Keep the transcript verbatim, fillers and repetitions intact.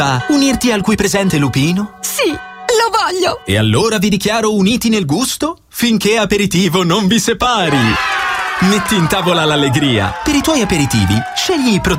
Ah, unirti al qui presente lupino? Sì, lo voglio! E allora vi dichiaro uniti nel gusto finché aperitivo non vi separi. Metti in tavola l'allegria. Per i tuoi aperitivi, scegli i prodotti